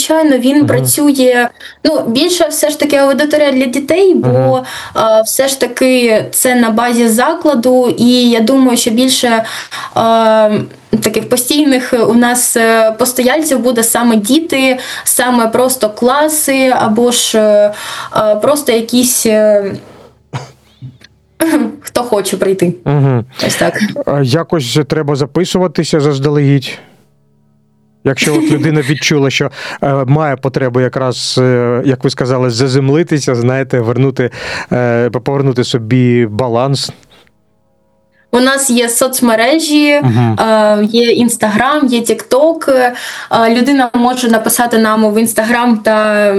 звичайно, він працює, більше все ж таки аудиторія для дітей, бо все ж таки це на базі закладу, і я думаю, що більше таких постійних у нас постояльців буде саме діти, саме просто класи, або ж просто якісь хто хоче прийти. Ось так. Якось треба записуватися заздалегідь. Якщо от людина відчула, що має потребу якраз, як ви сказали, заземлитися, знаєте, повернути собі баланс. У нас є соцмережі, є Інстаграм, є Тікток. Людина може написати нам в Інстаграм та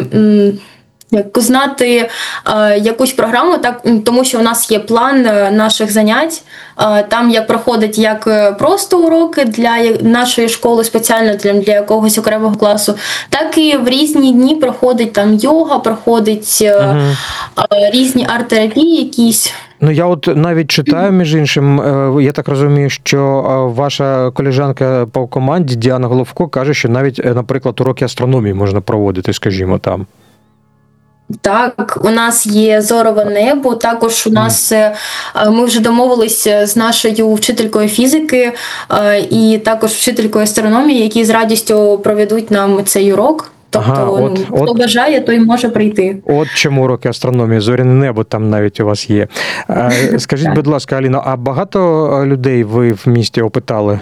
знати якусь програму, тому що у нас є план наших занять. Там як проходить як просто уроки для нашої школи, спеціально для якогось окремого класу, так і в різні дні проходить там йога, проходить різні арт-терапії якісь. Я от навіть читаю, між іншим, я так розумію, що ваша колежанка по команді Діана Головко каже, що навіть, наприклад, уроки астрономії можна проводити, скажімо, там. Так, у нас є зорове небо, також у нас, ми вже домовилися з нашою вчителькою фізики і також вчителькою астрономії, які з радістю проведуть нам цей урок. Тобто, хто бажає, той може прийти. От чому уроки астрономії, зоряне небо там навіть у вас є. Скажіть, будь ласка, Аліно, а багато людей ви в місті опитали?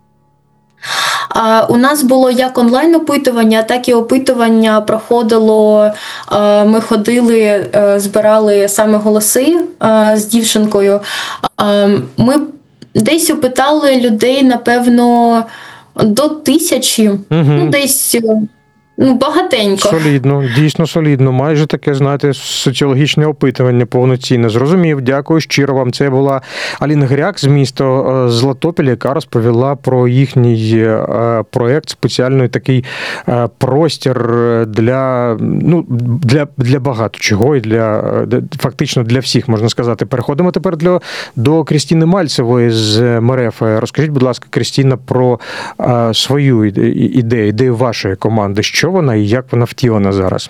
У нас було як онлайн-опитування, так і опитування проходило, ми ходили, збирали саме голоси з дівчинкою. Ми десь опитали людей, напевно, до 1000, десь... багатенько. Солідно, дійсно солідно. Майже таке, знаєте, соціологічне опитування повноцінне. Зрозумів, дякую щиро вам. Це була Аліна Гряк з міста Златопіль, яка розповіла про їхній проєкт, спеціальний такий простір для багато чого і фактично для всіх, можна сказати. Переходимо тепер до Крістіни Мальцевої з МРФ. Розкажіть, будь ласка, Крістіна, про свою ідею вашої команди. Що вона і як вона втілена зараз?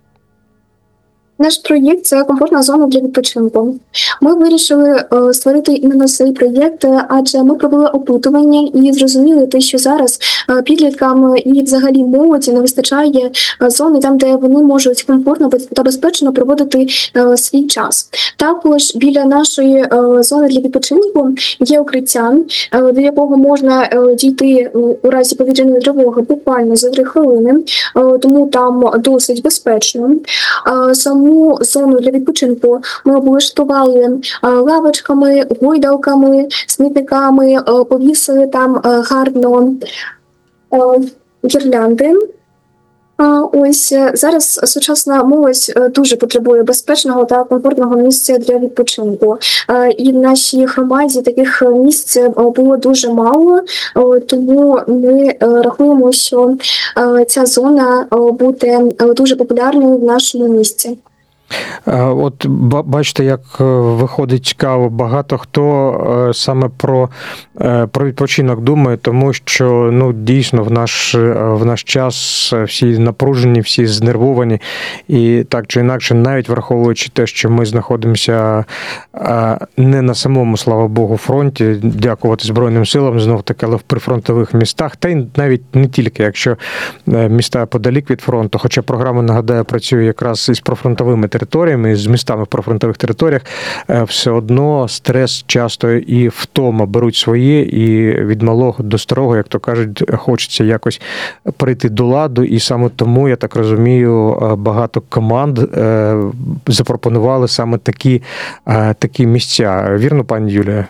Наш проєкт – це комфортна зона для відпочинку. Ми вирішили створити іменно цей проєкт, адже ми провели опитування і зрозуміли те, що зараз підліткам і взагалі молоді не вистачає зони там, де вони можуть комфортно та безпечно проводити свій час. Також біля нашої зони для відпочинку є укриття, до якого можна дійти у разі повітряної тривоги буквально за 3 хвилини, тому там досить безпечно. Саму зону для відпочинку ми облаштували лавочками, гойдалками, смітниками, повісили там гарно гірлянди. Ось зараз сучасна молодь дуже потребує безпечного та комфортного місця для відпочинку. І в нашій громаді таких місць було дуже мало, тому ми рахуємо, що ця зона буде дуже популярною в нашому місті. От бачите, як виходить цікаво, багато хто саме про відпочинок думає, тому що дійсно в наш час всі напружені, всі знервовані, і так чи інакше, навіть враховуючи те, що ми знаходимося не на самому, слава Богу, фронті, дякувати Збройним силам, знов-таки, але в прифронтових містах, та й навіть не тільки, якщо міста подалік від фронту, хоча програма, нагадаю, працює якраз із прифронтовими територіями, з містами в прифронтових територіях, все одно стрес часто і втома беруть своє, і від малого до старого, як то кажуть, хочеться якось прийти до ладу, і саме тому, я так розумію, багато команд запропонували саме такі місця. Вірно, пані Юлія?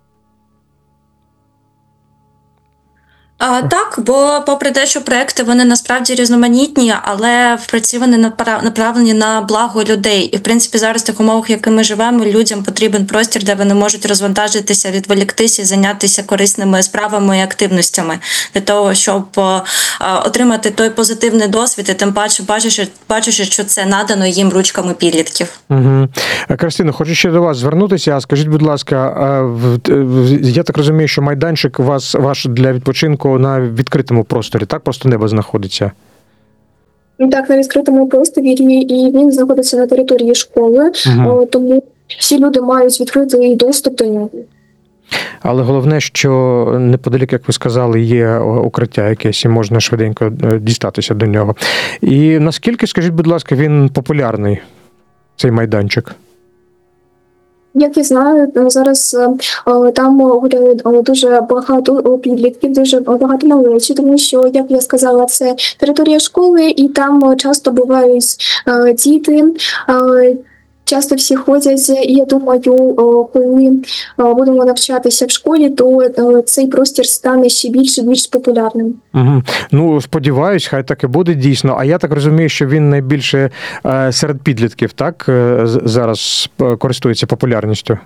Так, бо попри те, що проекти вони насправді різноманітні, але в принципі вони направлені на благо людей. І в принципі зараз в тих умовах, в яких ми живемо, людям потрібен простір, де вони можуть розвантажитися, відволіктися і зайнятися корисними справами і активностями для того, щоб отримати той позитивний досвід, і тим паче бачиш, що це надано їм ручками підлітків. Угу. Кристина, хочу ще до вас звернутися. Скажіть, будь ласка, я так розумію, що майданчик ваш для відпочинку на відкритому просторі, так? Просто небо знаходиться? Так, на відкритому просторі, і він знаходиться на території школи, тому всі люди мають відкритий доступ до нього. Але головне, що неподалік, як ви сказали, є укриття якесь, і можна швиденько дістатися до нього. І наскільки, скажіть, будь ласка, він популярний, цей майданчик? Як я знаю, зараз там гуляє дуже багато підлітків, дуже багато малечі, тому що, як я сказала, це територія школи, і там часто бувають діти. Часто всі ходять, і я думаю, коли будемо навчатися в школі, то цей простір стане ще більш популярним. Угу. Ну, сподіваюсь, хай так і буде дійсно. А я так розумію, що він найбільше серед підлітків, так, зараз користується популярністю?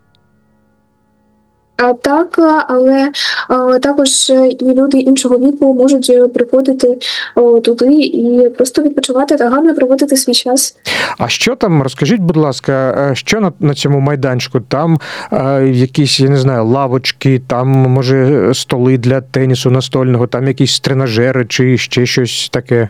Так, але також і люди іншого віку можуть приходити туди і просто відпочивати та гарно проводити свій час. А що там, розкажіть, будь ласка, що на цьому майданчику? Там якісь, я не знаю, лавочки, там, може, столи для тенісу настольного, там якісь тренажери чи ще щось таке?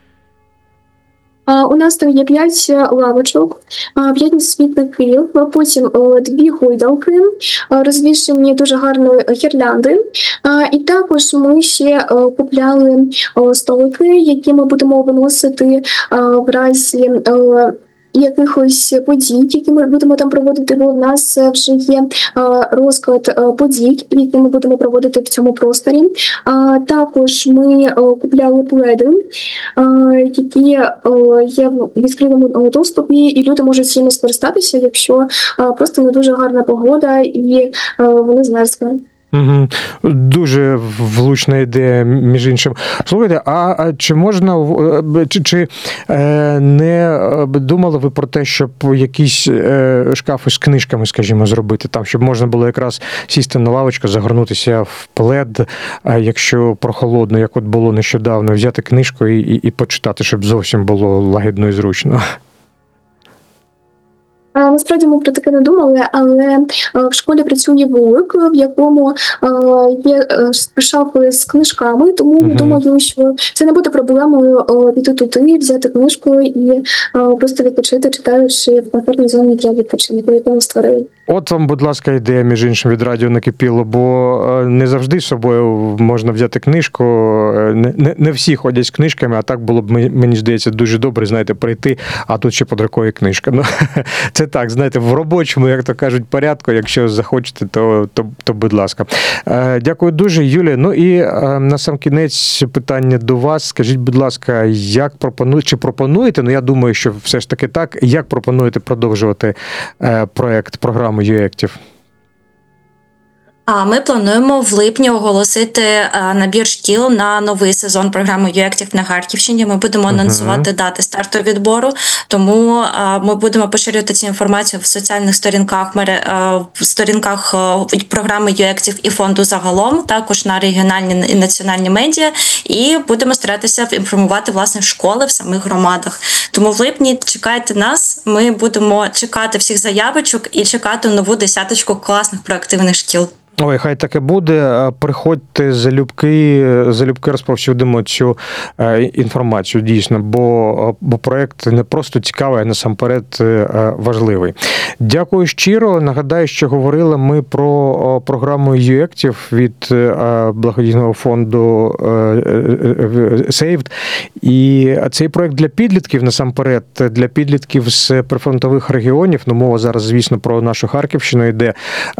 У нас там є 5 лавочок, 5 світників, потім 2 гойдалки, розвішені дуже гарно гірлянди. І також ми ще купляли столики, які ми будемо виносити в разі якихось подій, які ми будемо там проводити, бо в нас вже є розклад подій, які ми будемо проводити в цьому просторі. Також ми купляли пледи, які є в відкритому доступі, і люди можуть їм скористатися, якщо просто не дуже гарна погода і вони змерзли. Угу. Дуже влучна ідея, між іншим. Слухайте, а чи можна, чи не думали ви про те, щоб якісь шкафи з книжками, скажімо, зробити, там, щоб можна було якраз сісти на лавочку, загорнутися в плед, якщо прохолодно, як от було нещодавно, взяти книжку і почитати, щоб зовсім було лагідно і зручно? Насправді ми про таке не думали, але в школі працює вулик, в якому є шафи з книжками, тому думаю, що це не буде проблемою піти туди, взяти книжку і просто відпочити, читаючи в комфортній зоні для відпочинку, яку ми створили. От вам, будь ласка, ідея, між іншим, від радіо накипіло, бо не завжди з собою можна взяти книжку, не всі ходять з книжками, а так було б, мені здається, дуже добре, знаєте, прийти, а тут ще під рукою книжка. Ну, це так, знаєте, в робочому, як то кажуть, порядку, якщо захочете, то будь ласка. Дякую дуже, Юлія. Ну і на сам кінець питання до вас. Скажіть, будь ласка, як пропонуєте, ну я думаю, що все ж таки так, як пропонуєте продовжувати проект, програму UActive? Ми плануємо в липні оголосити набір шкіл на новий сезон програми UActive на Харківщині. Ми будемо анонсувати дати старту відбору, тому ми будемо поширювати цю інформацію в соціальних сторінках програми UActive і фонду загалом, також на регіональні і національні медіа, і будемо старатися інформувати, власне, школи в самих громадах. Тому в липні чекайте нас, ми будемо чекати всіх заявочок і чекати нову десяточку класних проактивних шкіл. Ой, хай таке буде. Приходьте залюбки розповсюдимо цю інформацію, дійсно, бо проєкт не просто цікавий, а насамперед важливий. Дякую щиро. Нагадаю, що говорили ми про програму UActive від благодійного фонду Saved. І цей проєкт для підлітків, насамперед, для підлітків з прифронтових регіонів, ну мова зараз, звісно, про нашу Харківщину йде,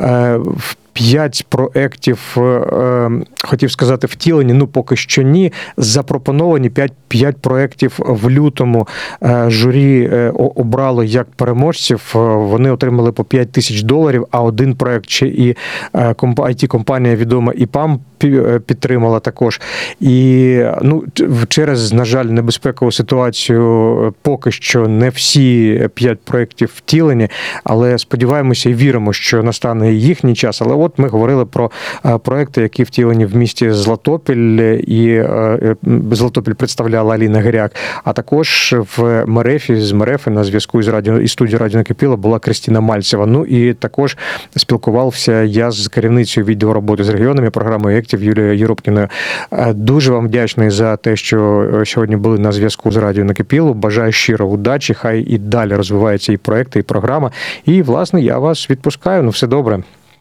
5 проєктів, хотів сказати, втілені, ну поки що ні, запропоновані 5 проєктів в лютому. Журі обрало як переможців, вони отримали по $5,000, а один проєкт ще і IT-компанія відома ІПАМ підтримала також. І ну, через, на жаль, небезпекову ситуацію поки що не всі 5 проєктів втілені, але сподіваємося і віримо, що настане їхній час. Але от ми говорили про проекти, які втілені в місті Златопіль, і Златопіль представляла Аліна Гиряк, а також в Мерефі, з Мерефи на зв'язку із студією Радіо Накипіло була Кристина Мальцева. Ну і також спілкувався я з керівницею відділу роботи з регіонами програми UActive журналістів Юлією Єрубкіною. Дуже вам вдячний за те, що сьогодні були на зв'язку з радіо Накипіло. Бажаю щиро удачі, хай і далі розвиваються і проекти, і програма. І, власне, я вас відпускаю. Ну, все добре.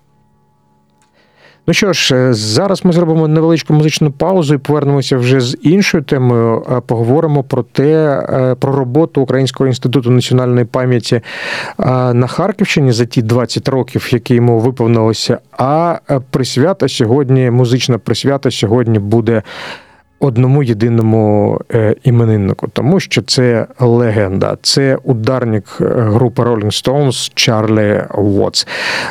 Ну що ж, зараз ми зробимо невеличку музичну паузу і повернемося вже з іншою темою. Поговоримо про роботу Українського інституту національної пам'яті на Харківщині за ті 20 років, які йому виповнилося. А музична присвята сьогодні буде одному єдиному імениннику, тому що це легенда, це ударник групи Rolling Stones Чарлі Уотс.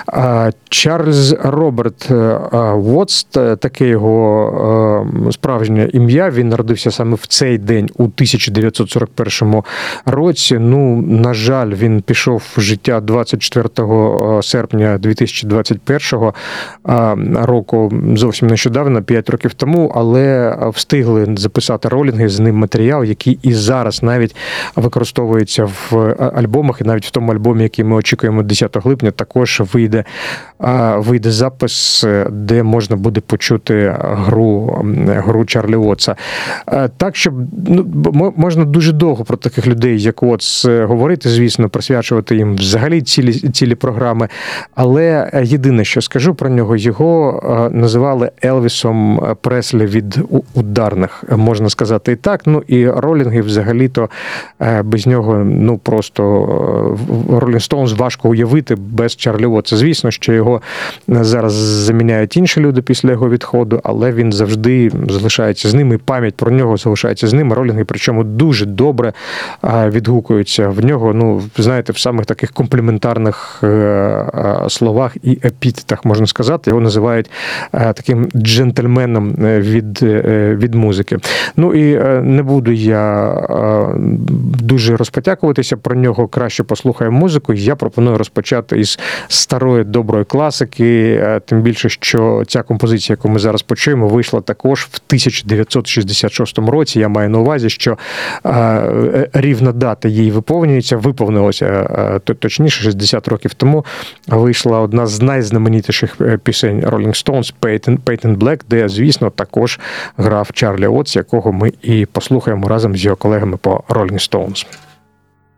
Чарльз Роберт Уотс, таке його справжнє ім'я, він народився саме в цей день у 1941 році. Ну, на жаль, він пішов в життя 24 серпня 2021 року, зовсім нещодавно, 5 років тому, але встигли записати ролінги, з ним матеріал, який і зараз навіть використовується в альбомах, і навіть в тому альбомі, який ми очікуємо 10 липня, також вийде запис, де можна буде почути гру Чарлі Уотса. Так, щоб можна дуже довго про таких людей, як Уотс, говорити, звісно, присвячувати їм взагалі цілі програми, але єдине, що скажу про нього, його називали Елвісом Преслі від ударних, можна сказати і так. Ну і ролінги взагалі-то без нього, ну просто Rolling Stones важко уявити без Чарлі Уотса. Звісно, що його зараз заміняють інші люди після його відходу, але він завжди залишається з ними, і пам'ять про нього залишається з ними. Ролінги, причому дуже добре відгукуються в нього, ну, знаєте, в самих таких компліментарних словах і епітетах, можна сказати. Його називають таким джентльменом від музики. Ну і не буду я дуже розпотякуватися про нього, краще послухаємо музику. Я пропоную розпочати із старої доброї класики, тим більше, що ця композиція, яку ми зараз почуємо, вийшла також в 1966 році. Я маю на увазі, що рівна дата її виповнилося, точніше, 60 років тому вийшла одна з найзнаменітіших пісень Rolling Stones Paint in Black, де, звісно, також грав Чарлі Уотс, якого ми і послухаємо разом з його колегами по Rolling Stones.